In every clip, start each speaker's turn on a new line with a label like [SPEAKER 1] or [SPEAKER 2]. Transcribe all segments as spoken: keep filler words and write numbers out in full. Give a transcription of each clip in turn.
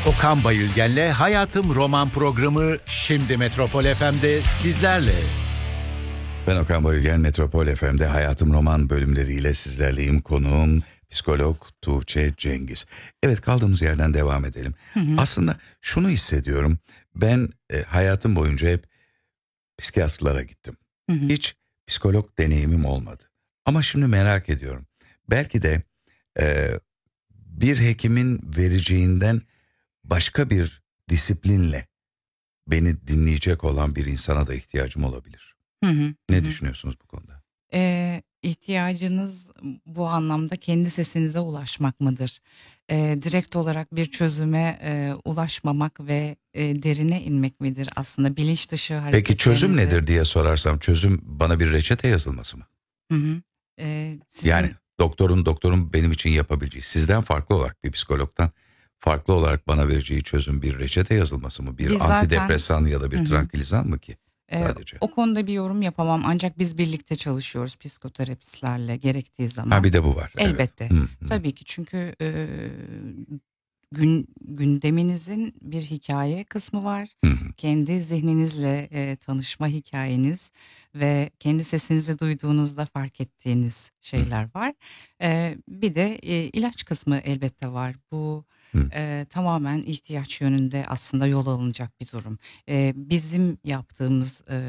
[SPEAKER 1] Okan Bayülgen'le Hayatım Roman programı şimdi Metropol F M'de sizlerle.
[SPEAKER 2] Ben Okan Bayülgen, Metropol F M'de Hayatım Roman bölümleriyle sizlerleyim. Konuğum psikolog Tuğçe Cengiz. Evet, kaldığımız yerden devam edelim. Hı hı. Aslında şunu hissediyorum. Ben e, hayatım boyunca hep psikiyatrlara gittim. Hı hı. Hiç psikolog deneyimim olmadı. Ama şimdi merak ediyorum. Belki de e, bir hekimin vereceğinden başka bir disiplinle beni dinleyecek olan bir insana da ihtiyacım olabilir.
[SPEAKER 3] Hı hı,
[SPEAKER 2] ne
[SPEAKER 3] hı.
[SPEAKER 2] düşünüyorsunuz bu konuda?
[SPEAKER 3] Ee, ihtiyacınız bu anlamda kendi sesinize ulaşmak mıdır? Ee, direkt olarak bir çözüme e, ulaşmamak ve e, derine inmek midir aslında bilinç dışı hareketlerinizi?
[SPEAKER 2] Peki çözüm nedir diye sorarsam, çözüm bana bir reçete yazılması mı?
[SPEAKER 3] Hı hı. Ee, sizin...
[SPEAKER 2] Yani doktorun doktorun benim için yapabileceği, sizden farklı olarak, bir psikologdan farklı olarak bana vereceği çözüm bir reçete yazılması mı? Bir
[SPEAKER 3] Biz zaten...
[SPEAKER 2] antidepresan ya da bir
[SPEAKER 3] Hı hı.
[SPEAKER 2] trankilizan mı ki? Sadece.
[SPEAKER 3] Ee, o konuda bir yorum yapamam, ancak biz birlikte çalışıyoruz psikoterapistlerle gerektiği zaman.
[SPEAKER 2] Ha, bir de bu var.
[SPEAKER 3] Elbette.
[SPEAKER 2] Evet. Hı hı.
[SPEAKER 3] Tabii ki, çünkü e, gün gündeminizin bir hikaye kısmı var.
[SPEAKER 2] Hı hı.
[SPEAKER 3] Kendi zihninizle e, tanışma hikayeniz ve kendi sesinizi duyduğunuzda fark ettiğiniz şeyler hı. var. E, bir de e, ilaç kısmı elbette var. Bu e, tamamen ihtiyaç yönünde aslında yol alınacak bir durum. E, bizim yaptığımız e,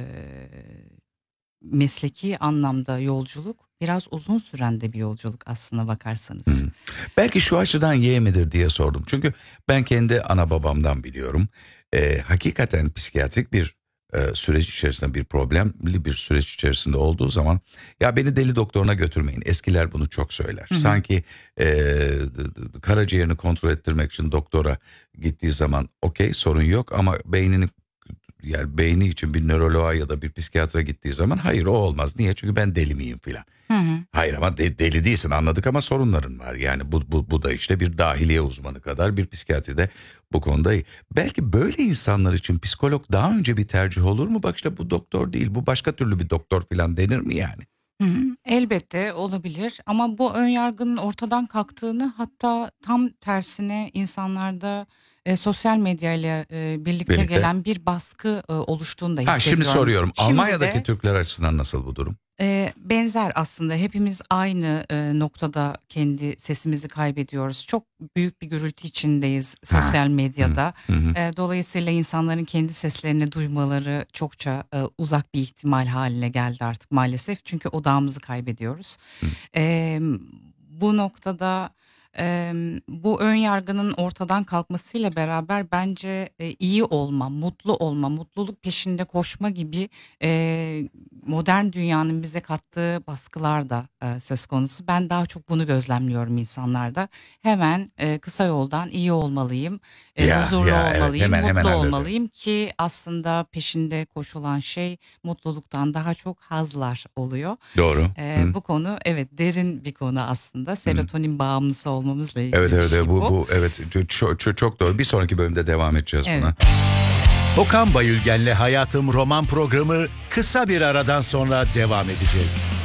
[SPEAKER 3] mesleki anlamda yolculuk biraz uzun süren de bir yolculuk aslına bakarsanız.
[SPEAKER 2] Hmm. Belki şu açıdan Y midir diye sordum. Çünkü ben kendi ana babamdan biliyorum. Ee, hakikaten psikiyatrik bir e, süreç içerisinde, bir problemli bir süreç içerisinde olduğu zaman, ya beni deli doktoruna götürmeyin. Eskiler bunu çok söyler. Hı hı. Sanki e, karaciğerini kontrol ettirmek için doktora gittiği zaman okey, sorun yok, ama beynini, yani beyni için bir nöroloğa ya da bir psikiyatra gittiği zaman hayır, o olmaz. Niye? Çünkü ben deli miyim filan. Hı hı. Hayır, ama de, deli değilsin, anladık, ama sorunların var. Yani bu, bu, bu da işte bir dahiliye uzmanı kadar bir psikiyatride bu konuda iyi. Belki böyle insanlar için psikolog daha önce bir tercih olur mu? Bak işte bu doktor değil, bu başka türlü bir doktor filan denir mi yani?
[SPEAKER 3] Hı hı, elbette olabilir, ama bu önyargının ortadan kalktığını, hatta tam tersine insanlarda e, sosyal medyayla e, birlikte, birlikte gelen bir baskı e, oluştuğunu da hissediyorum.
[SPEAKER 2] Ha, şimdi soruyorum,
[SPEAKER 3] şimdi
[SPEAKER 2] Almanya'daki
[SPEAKER 3] de,
[SPEAKER 2] Türkler açısından nasıl bu durum?
[SPEAKER 3] E, benzer aslında, hepimiz aynı e, noktada kendi sesimizi kaybediyoruz. Çok büyük bir gürültü içindeyiz sosyal medyada. Hı hı. E, dolayısıyla insanların kendi seslerini duymaları çokça e, uzak bir ihtimal haline geldi artık maalesef. Çünkü odağımızı kaybediyoruz. E, bu noktada e, bu ön yargının ortadan kalkmasıyla beraber bence e, iyi olma, mutlu olma, mutluluk peşinde koşma gibi e, modern dünyanın bize kattığı baskılar da e, söz konusu. Ben daha çok bunu gözlemliyorum insanlarda. Hemen e, kısa yoldan iyi olmalıyım, e,
[SPEAKER 2] ya,
[SPEAKER 3] huzurlu
[SPEAKER 2] ya,
[SPEAKER 3] olmalıyım,
[SPEAKER 2] evet, hemen,
[SPEAKER 3] mutlu
[SPEAKER 2] hemen
[SPEAKER 3] olmalıyım ki aslında peşinde koşulan şey mutluluktan daha çok hazlar oluyor.
[SPEAKER 2] Doğru.
[SPEAKER 3] E, bu konu evet derin bir konu aslında. Serotonin Hı. bağımlısı olmamızla ilgili
[SPEAKER 2] evet,
[SPEAKER 3] bir
[SPEAKER 2] evet,
[SPEAKER 3] şey
[SPEAKER 2] bu,
[SPEAKER 3] bu.
[SPEAKER 2] bu. Evet, çok, çok, çok doğru. Bir sonraki bölümde devam edeceğiz
[SPEAKER 3] Evet.
[SPEAKER 2] buna.
[SPEAKER 1] Okan Bayülgen'le Hayatım Roman programı kısa bir aradan sonra devam edecek.